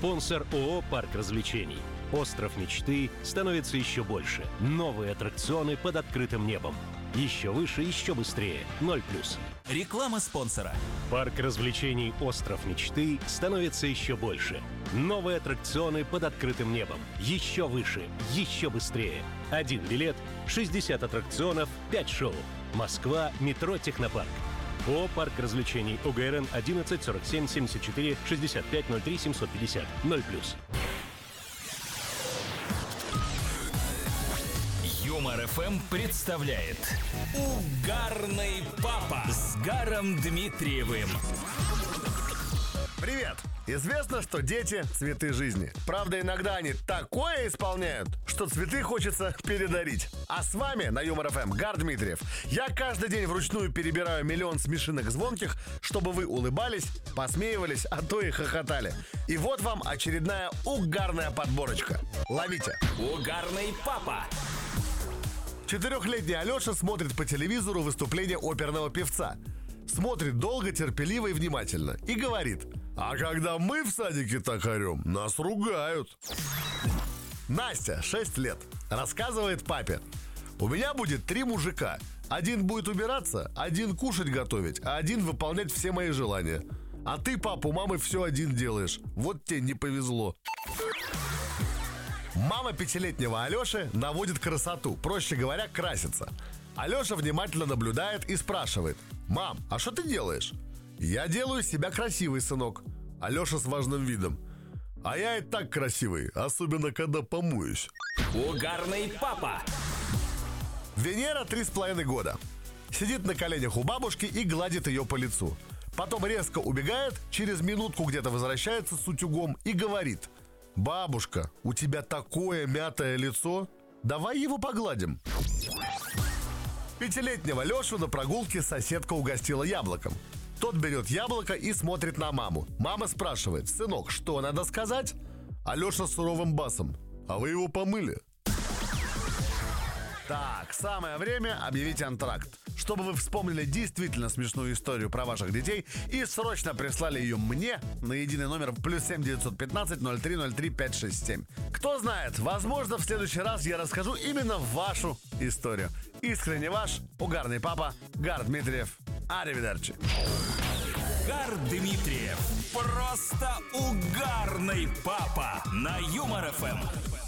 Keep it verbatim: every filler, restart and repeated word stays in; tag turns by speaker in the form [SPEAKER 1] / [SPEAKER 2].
[SPEAKER 1] Спонсор ООО «Парк развлечений». Остров мечты становится еще больше. Новые аттракционы под открытым небом. Еще выше, еще быстрее. ноль плюс.
[SPEAKER 2] Реклама спонсора.
[SPEAKER 1] Парк развлечений «Остров мечты» становится еще больше. Новые аттракционы под открытым небом. Еще выше, еще быстрее. Один билет, шестьдесят аттракционов, пять шоу. Москва, метро «Технопарк». ООО «Парк развлечений». ОГРН одиннадцать сорок семь семьдесят четыре шестьдесят пять ноль три семьсот пятьдесят. ноль плюс.
[SPEAKER 2] Юмор ФМ представляет Угарный папа с Гаром Дмитриевым.
[SPEAKER 3] Привет! Известно, что дети – цветы жизни. Правда, иногда они такое исполняют, что цветы хочется передарить. А с вами на Юмор ФМ Гар Дмитриев. Я каждый день вручную перебираю миллион смешинок звонких, чтобы вы улыбались, посмеивались, а то и хохотали. И вот вам очередная угарная подборочка. Ловите!
[SPEAKER 2] Угарный папа.
[SPEAKER 3] Четырехлетний Алеша смотрит по телевизору выступление оперного певца. Смотрит долго, терпеливо и внимательно. И говорит: а когда мы в садике так орем, нас ругают. Настя, шесть лет, рассказывает папе: у меня будет три мужика. Один будет убираться, один кушать готовить, а один выполнять все мои желания. А ты, папа, у мамы все один делаешь. Вот тебе не повезло. Мама пятилетнего Алеши наводит красоту, проще говоря, красится. Алеша внимательно наблюдает и спрашивает: мам, а что ты делаешь? Я делаю себя красивый, сынок. Алеша с важным видом: а я и так красивый, особенно когда помоюсь.
[SPEAKER 2] Угарный папа.
[SPEAKER 3] Венера три с половиной года. Сидит на коленях у бабушки и гладит ее по лицу. Потом резко убегает, через минутку где-то возвращается с утюгом и говорит: бабушка, у тебя такое мятое лицо, давай его погладим. Пятилетнего Лешу на прогулке соседка угостила яблоком. Тот берет яблоко и смотрит на маму. Мама спрашивает: сынок, что надо сказать? А Леша с суровым басом: а вы его помыли? Так, самое время объявить антракт, чтобы вы вспомнили действительно смешную историю про ваших детей и срочно прислали ее мне на единый номер плюс семь девятьсот пятнадцать ноль три ноль три пять шесть семь. Кто знает, возможно, в следующий раз я расскажу именно вашу историю. Искренне ваш угарный папа Гар Дмитриев. Аривидерчи.
[SPEAKER 2] Гар Дмитриев. Просто угарный папа на Юмор ФМ.